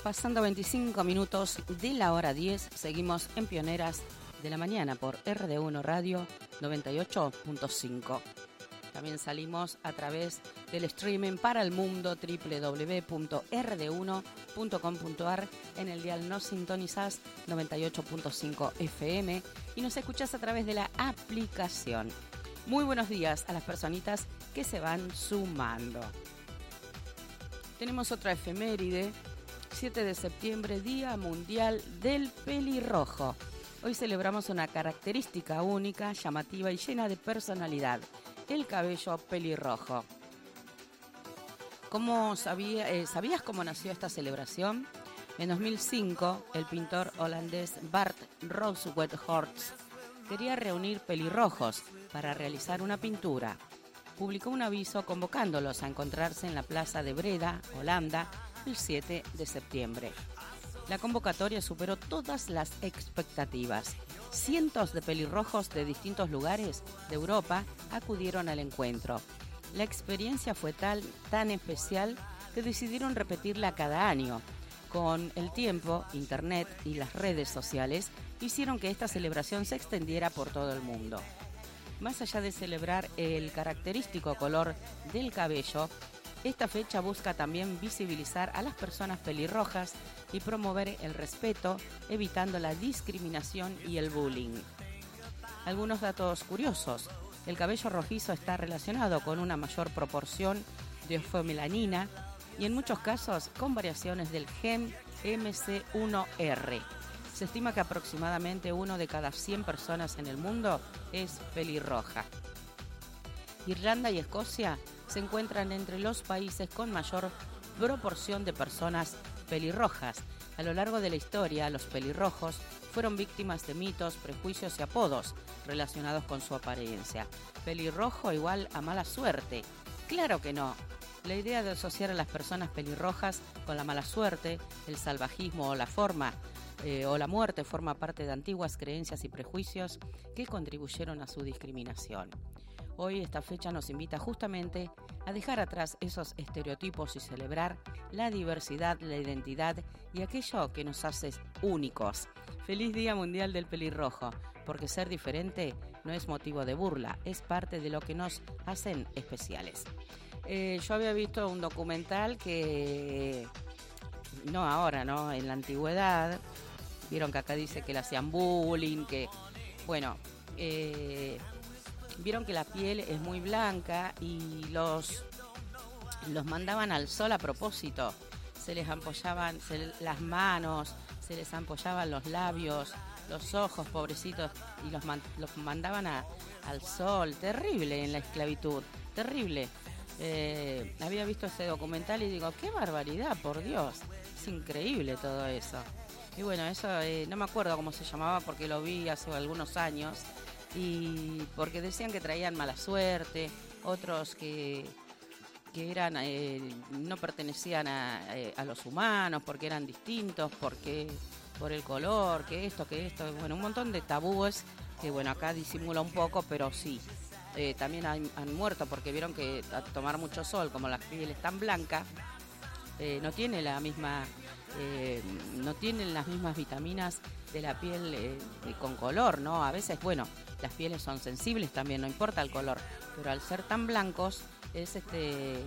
Pasando 25 minutos de la hora 10, seguimos en Pioneras de la Mañana por RD1 Radio 98.5. También salimos a través del streaming para el mundo www.rd1.com.ar. En el dial nos sintonizás 98.5 FM y nos escuchás a través de la aplicación. Muy buenos días a las personitas que se van sumando. Tenemos otra efeméride. 7 de septiembre, Día Mundial del Pelirrojo. Hoy celebramos una característica única, llamativa y llena de personalidad, el cabello pelirrojo. ¿Sabías cómo nació esta celebración? En 2005, el pintor holandés Bart Rooswelt-Horst quería reunir pelirrojos para realizar una pintura. Publicó un aviso convocándolos a encontrarse en la plaza de Breda, Holanda, el 7 de septiembre. La convocatoria superó todas las expectativas. Cientos de pelirrojos de distintos lugares de Europa acudieron al encuentro. La experiencia fue tan especial que decidieron repetirla cada año. Con el tiempo, Internet y las redes sociales hicieron que esta celebración se extendiera por todo el mundo. Más allá de celebrar el característico color del cabello, esta fecha busca también visibilizar a las personas pelirrojas y promover el respeto, evitando la discriminación y el bullying. Algunos datos curiosos. El cabello rojizo está relacionado con una mayor proporción de ofomelanina y en muchos casos con variaciones del gen MC1R. Se estima que aproximadamente 1 de cada 100 personas en el mundo es pelirroja. Irlanda y Escocia se encuentran entre los países con mayor proporción de personas pelirrojas. A lo largo de la historia, los pelirrojos fueron víctimas de mitos, prejuicios y apodos relacionados con su apariencia. ¿Pelirrojo igual a mala suerte? ¡Claro que no! La idea de asociar a las personas pelirrojas con la mala suerte, el salvajismo o la muerte forma parte de antiguas creencias y prejuicios que contribuyeron a su discriminación. Hoy esta fecha nos invita justamente a dejar atrás esos estereotipos y celebrar la diversidad, la identidad y aquello que nos hace únicos. Feliz Día Mundial del Pelirrojo, porque ser diferente no es motivo de burla, es parte de lo que nos hacen especiales. Yo había visto un documental que, no ahora, ¿no? En la antigüedad, vieron que acá dice que le hacían bullying, que, bueno, vieron que la piel es muy blanca y los mandaban al sol a propósito. Se les ampollaban las manos, se les ampollaban los labios, los ojos, pobrecitos, y los mandaban al sol. Terrible en la esclavitud, terrible. Había visto ese documental y digo, qué barbaridad, por Dios. Es increíble todo eso. Y bueno, eso no me acuerdo cómo se llamaba porque lo vi hace algunos años. Y porque decían que traían mala suerte, otros que eran no pertenecían a los humanos porque eran distintos, porque por el color, que esto, bueno, un montón de tabúes que bueno, acá disimula un poco, pero sí, también han muerto porque vieron que a tomar mucho sol, como la piel es tan blanca, no tienen las mismas vitaminas de la piel con color, ¿no? A veces, bueno, las pieles son sensibles también, no importa el color, pero al ser tan blancos es